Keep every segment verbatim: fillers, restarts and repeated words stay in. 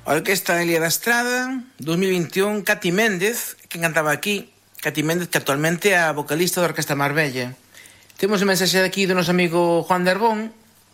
A Orquesta Elia da Estrada, dos mil veintiún, Cati Méndez, que cantaba aquí. Cati Méndez, que actualmente é a vocalista da Orquesta Marbella. Temos un mensaxe aquí do noso amigo Juan de Arbón.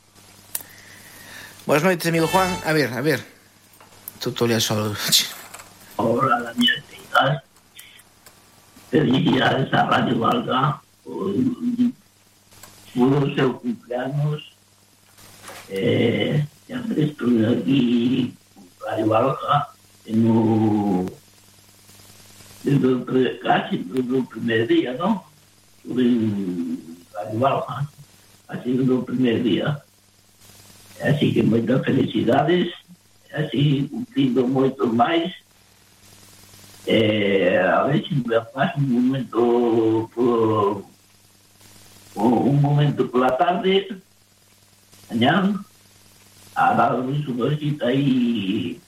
Boas noites, amigo Juan. A ver, a ver. Tutorial solo. Hola, Daniel Teitas. Felicidades a Radio Valga por, por o seu cumpleaños. Eh, sempre estuve aquí con Radio Valga no, desde o, casi desde o primer día, ¿no? Estuve en Radio Valga así desde o primer día. Así que moitas felicidades, así cumplindo moito máis. Eh, a ver se me pasa un momento por, un momento pola tarde, mañá, a darnos unha visita aí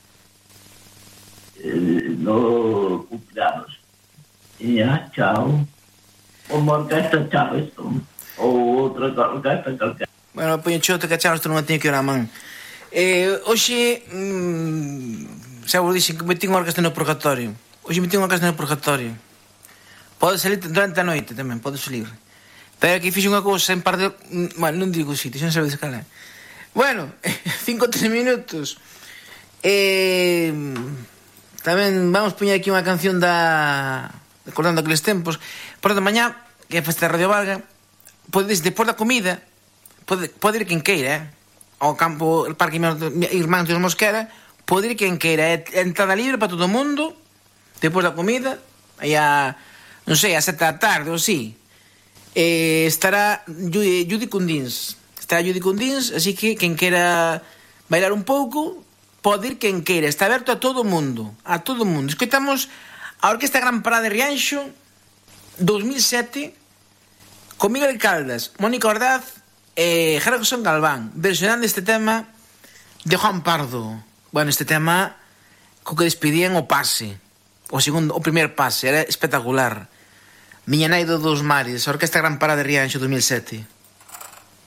eh, no cumpleaños. E ya, chao. Como orquesta Charleston, ou outra orquesta calquera. Bueno, poño chote que Charleston non a teño que ir a man. Eh, hoxe, mm, xa vos dixen que me tinha unha orquesta no purgatorio. Hoxe me tenho unha casa no purgatorio. Pode salir durante a noite tamén, pode salir. Pero aquí fixo unha cousa en par de... Bueno, non digo sitio, xa non sabedes cal é. Bueno, cinco ou tres minutos. Eh, tamén vamos poñer aquí unha canción da... Recordando aqueles tempos. Por de mañá, que é festa de Radio Valga, podedes, depois da comida, pode, pode ir quen queira, eh? Ao campo, el Parque Irmán de Mosquera, pode ir quen queira. É entrada libre para todo o mundo. Depois da comida, aí a, non sei, a sete da tarde ou así, eh, estará Judy, Judy Cundins. Estará Judy Cundins, así que quen quera bailar un pouco, pode ir quen queira. Está aberto a todo o mundo, a todo o mundo. Escoitamos a Orquesta Gran Parada de Rianxo, dos mil sete, con Miguel Caldas, Mónica Ordaz e Gerson Galván, versionando este tema de Juan Pardo. Bueno, este tema co que despedían o pase. O segundo, o primer pase, era espectacular. Miña nai do dos mares, a Orquesta Gran Parada de Rianxo dos mil sete.